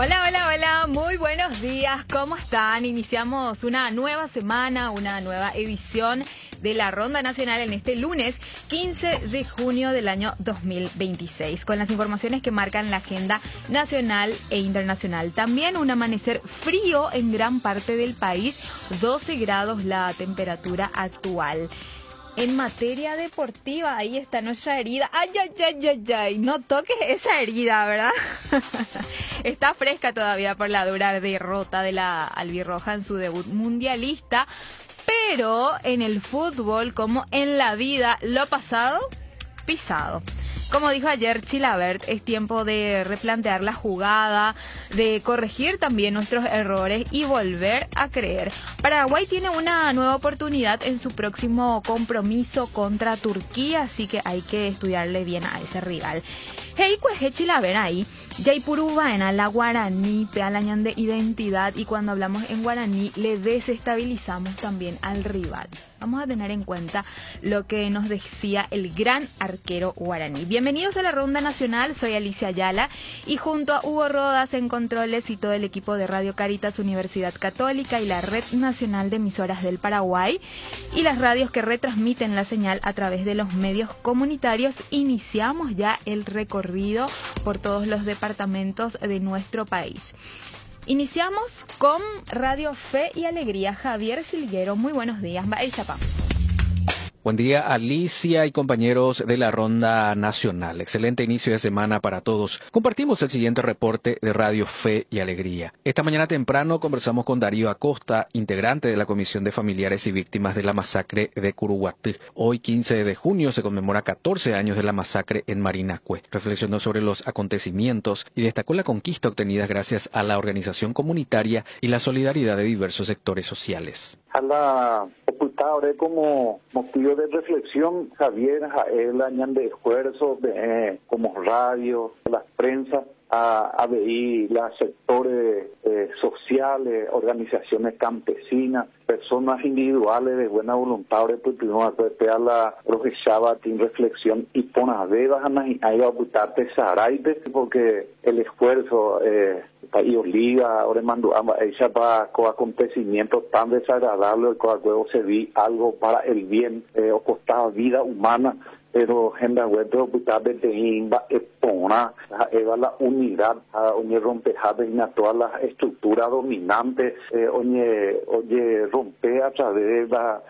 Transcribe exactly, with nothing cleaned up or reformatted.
Hola, hola, hola, muy buenos días, ¿cómo están? Iniciamos una nueva semana, una nueva edición de la Ronda Nacional en este lunes quince de junio del año dos mil veintiséis, con las informaciones que marcan la agenda nacional e internacional. También un amanecer frío en gran parte del país, doce grados la temperatura actual. En materia deportiva, ahí está nuestra herida. ¡Ay, ay, ay, ay, ay! No toques esa herida, ¿verdad? Está fresca todavía por la dura derrota de la albirroja en su debut mundialista. Pero en el fútbol, como en la vida, lo pasado, pisado. Como dijo ayer Chilavert, es tiempo de replantear la jugada, de corregir también nuestros errores y volver a creer. Paraguay tiene una nueva oportunidad en su próximo compromiso contra Turquía, así que hay que estudiarle bien a ese rival. Hey, pues Chilavert ahí. Yaipuruba en la guaraní, pealañan de identidad, y cuando hablamos en guaraní le desestabilizamos también al rival. Vamos a tener en cuenta lo que nos decía el gran arquero guaraní. Bienvenidos a la Ronda Nacional, soy Alicia Ayala y junto a Hugo Rodas en controles y todo el equipo de Radio Caritas Universidad Católica y la Red Nacional de Emisoras del Paraguay y las radios que retransmiten la señal a través de los medios comunitarios, iniciamos ya el recorrido por todos los departamentos de nuestro país. Iniciamos con Radio Fe y Alegría. Javier Silguero, muy buenos días. Bye, chapa. Buen día, Alicia y compañeros de la Ronda Nacional. Excelente inicio de semana para todos. Compartimos el siguiente reporte de Radio Fe y Alegría. Esta mañana temprano conversamos con Darío Acosta, integrante de la Comisión de Familiares y Víctimas de la Masacre de Curuguatí. Hoy, quince de junio, se conmemora catorce años de la masacre en Marinacue. Reflexionó sobre los acontecimientos y destacó la conquista obtenida gracias a la organización comunitaria y la solidaridad de diversos sectores sociales. A la ocultadora como motivo de reflexión, Javier, el año de esfuerzo de, como radio, la prensa, a, a ver los sectores eh, sociales, organizaciones campesinas, personas individuales de buena voluntad, pues primero a la profesaba en reflexión y pona bebas a ir a ocultarte saraite, porque el esfuerzo eh, y obliga, ahora mando a ella para con acontecimientos tan desagradables, con el se vi algo para el bien, eh, o costaba vida humana. Pero en la web de hospital de Teimba, Epona, eva la unidad, oye rompe en todas las estructuras dominantes, oye, oye rompe a través de la